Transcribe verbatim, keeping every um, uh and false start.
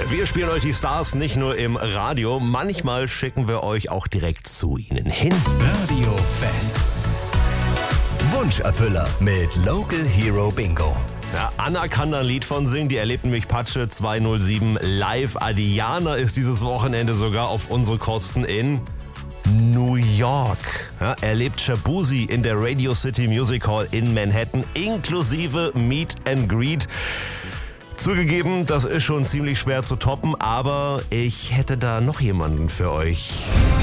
Wir spielen euch die Stars nicht nur im Radio, manchmal schicken wir euch auch direkt zu ihnen hin. Radiofest. Wunscherfüller mit Local Hero Bingo. Ja, Anna kann da ein Lied von singen, die erlebt nämlich Patsche zweihundertsieben live. Adiana ist dieses Wochenende sogar auf unsere Kosten in New York. Ja, erlebt Shabuzi in der Radio City Music Hall in Manhattan, inklusive Meet and Greet. Zugegeben, das ist schon ziemlich schwer zu toppen, aber ich hätte da noch jemanden für euch.